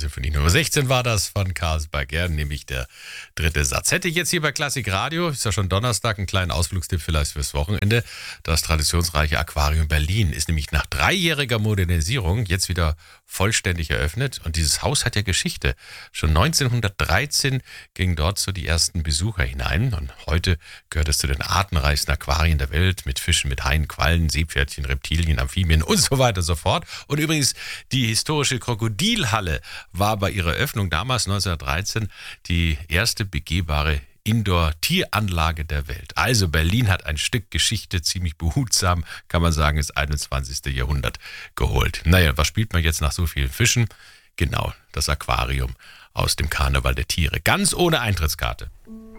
Sinfonie Nummer 16 war das von Carlsberg, nämlich der dritte Satz. Hätte ich jetzt hier bei Klassik Radio, ist ja schon Donnerstag, einen kleinen Ausflugstipp vielleicht fürs Wochenende. Das traditionsreiche Aquarium Berlin ist nämlich nach 3-jähriger Modernisierung jetzt wieder vollständig eröffnet. Und dieses Haus hat ja Geschichte. Schon 1913 gingen dort so die ersten Besucher hinein. Und heute gehört es zu den artenreichsten Aquarien der Welt mit Fischen, mit Haien, Quallen, Seepferdchen, Reptilien, Amphibien und so weiter und so fort. Und übrigens, die historische Krokodilhalle war bei ihrer Öffnung damals 1913 die erste begehbare Indoor-Tieranlage der Welt. Also Berlin hat ein Stück Geschichte ziemlich behutsam, kann man sagen, ins 21. Jahrhundert geholt. Naja, was spielt man jetzt nach so vielen Fischen? Genau, das Aquarium aus dem Karneval der Tiere. Ganz ohne Eintrittskarte.